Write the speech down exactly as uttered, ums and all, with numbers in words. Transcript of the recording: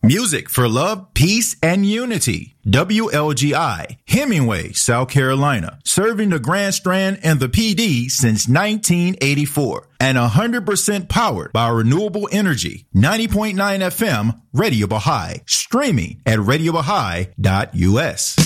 Music for love, peace, and unity. W L G I, Hemingway, South Carolina. Serving the Grand Strand and the P D since nineteen eighty-four. And one hundred percent powered by renewable energy. ninety point nine F M, Radio Baha'i. Streaming at radio baha'i dot u s.